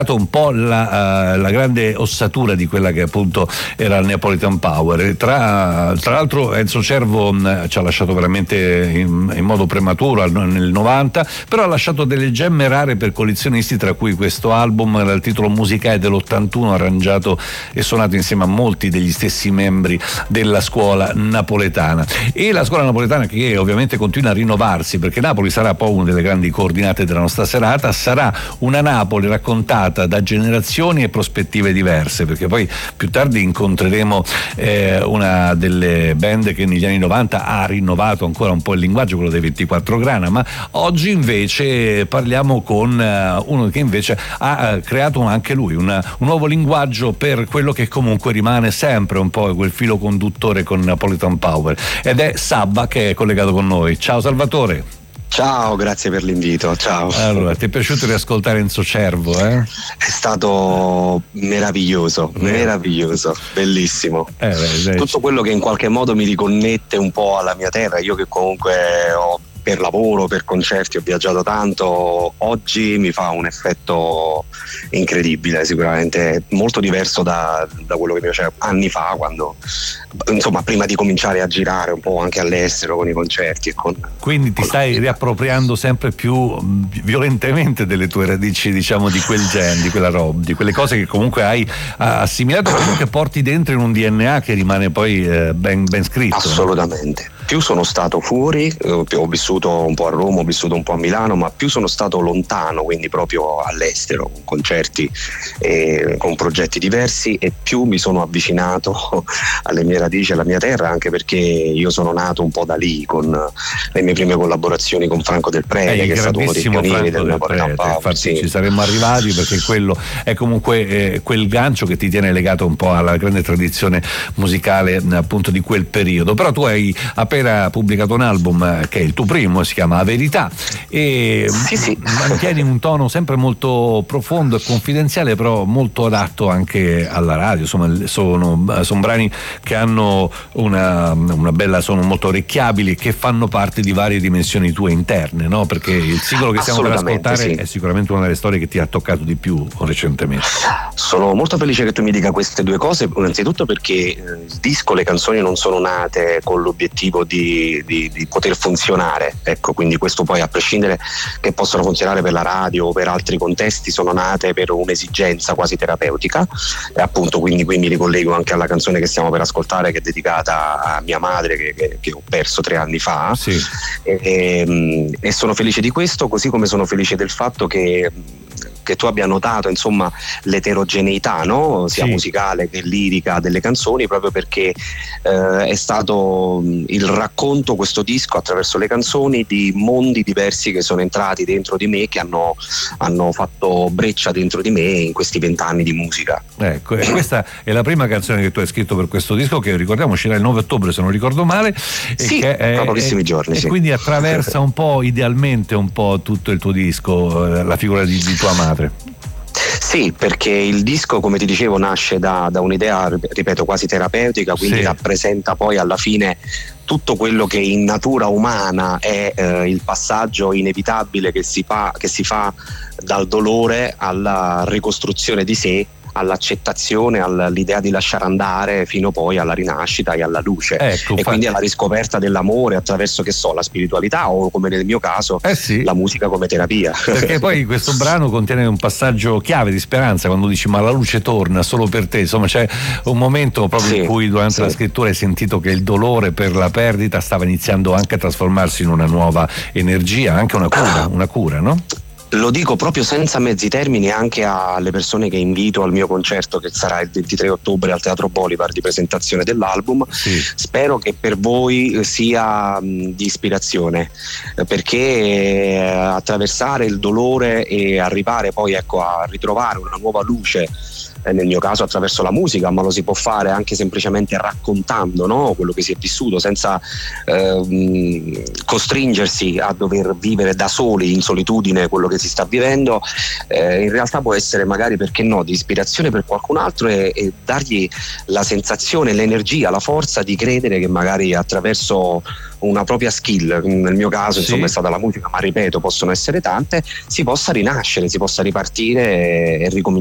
un po' la grande ossatura di quella che appunto era il Neapolitan Power. Tra l'altro Enzo Cervo ci ha lasciato veramente in modo prematuro nel 90, però ha lasciato delle gemme rare per collezionisti, tra cui questo album dal titolo Musicae dell'81, arrangiato e suonato insieme a molti degli stessi membri della scuola napoletana. E la scuola napoletana che ovviamente continua a rinnovarsi, perché Napoli sarà poi una delle grandi coordinate della nostra serata, sarà una Napoli raccontata da generazioni e prospettive diverse, perché poi più tardi incontreremo una delle band che negli anni 90 ha rinnovato ancora un po' il linguaggio, quello dei 24 Grana, ma oggi invece parliamo con uno che invece ha creato anche lui un nuovo linguaggio per quello che comunque rimane sempre un po' quel filo conduttore con Napolitan Power, ed è Sabba, che è collegato con noi. Ciao Salvatore. Ciao, grazie per l'invito, ciao. Allora, ti è piaciuto riascoltare Enzo Cervo, eh? È stato meraviglioso, bellissimo. Tutto quello che in qualche modo mi riconnette un po' alla mia terra, io che comunque per lavoro, per concerti ho viaggiato tanto, oggi mi fa un effetto incredibile, sicuramente molto diverso da quello che mi faceva anni fa, quando insomma prima di cominciare a girare un po' anche all'estero con i concerti e quindi ti stai riappropriando sempre più violentemente delle tue radici, diciamo, di quel genere, di quella roba, di quelle cose che comunque hai assimilato, che porti dentro in un DNA che rimane poi ben scritto. Assolutamente. Più sono stato fuori, ho vissuto un po' a Roma, ho vissuto un po' a Milano, ma più sono stato lontano, quindi proprio all'estero, con concerti e con progetti diversi, e più mi sono avvicinato alle mie radici, alla mia terra, anche perché io sono nato un po' da lì, con le mie prime collaborazioni con Franco Del Prete, che è stato uno dei pionieri del Napoletan Power. Infatti sì. Ci saremmo arrivati, perché quello è comunque quel gancio che ti tiene legato un po' alla grande tradizione musicale appunto di quel periodo. Però tu hai appena pubblicato un album che è il tuo primo, si chiama A Verità, e sì. mantieni un tono sempre molto profondo e confidenziale, però molto adatto anche alla radio. Insomma, sono brani che hanno una bella, sono molto orecchiabili, che fanno parte di varie dimensioni tue interne, no? Perché il singolo che stiamo per ascoltare è sicuramente una delle storie che ti ha toccato di più recentemente. Sono molto felice che tu mi dica queste due cose, innanzitutto perché il disco, le canzoni non sono nate con l'obiettivo di poter funzionare, ecco, quindi questo poi, a prescindere che possono funzionare per la radio o per altri contesti, sono nate per un'esigenza quasi terapeutica, e appunto quindi qui mi ricollego anche alla canzone che stiamo per ascoltare, che è dedicata a mia madre che ho perso 3 anni fa. Sì. E sono felice di questo, così come sono felice del fatto che tu abbia notato, insomma, l'eterogeneità, no? Sia musicale che lirica delle canzoni, proprio perché è stato il racconto, questo disco, attraverso le canzoni, di mondi diversi che sono entrati dentro di me, che hanno fatto breccia dentro di me in questi 20 anni di musica. Ecco, e questa è la prima canzone che tu hai scritto per questo disco, che ricordiamo uscirà il 9 ottobre, se non ricordo male, sì, che tra pochissimi giorni, e quindi attraversa un po', idealmente un po' tutto il tuo disco, la figura di tua madre. Sì, perché il disco, come ti dicevo, nasce da un'idea, ripeto, quasi terapeutica, quindi rappresenta poi alla fine tutto quello che in natura umana è il passaggio inevitabile che si fa dal dolore alla ricostruzione di sé, all'accettazione, all'idea di lasciare andare, fino poi alla rinascita e alla luce, ecco, e quindi alla riscoperta dell'amore attraverso, che so, la spiritualità, o come nel mio caso la musica come terapia. Perché poi questo brano contiene un passaggio chiave di speranza, quando dici ma la luce torna solo per te, insomma c'è un momento proprio in cui durante la scrittura hai sentito che il dolore per la perdita stava iniziando anche a trasformarsi in una nuova energia, anche una cura, no? Lo dico proprio senza mezzi termini anche alle persone che invito al mio concerto, che sarà il 23 ottobre al Teatro Bolivar, di presentazione dell'album. Spero che per voi sia di ispirazione, perché attraversare il dolore e arrivare poi, ecco, a ritrovare una nuova luce, nel mio caso attraverso la musica, ma lo si può fare anche semplicemente raccontando, no? Quello che si è vissuto, senza costringersi a dover vivere da soli in solitudine quello che si sta vivendo, in realtà può essere magari, perché no, di ispirazione per qualcun altro e dargli la sensazione, l'energia, la forza di credere che magari attraverso una propria skill, nel mio caso insomma è stata la musica, ma ripeto possono essere tante, si possa rinascere, si possa ripartire e ricominciare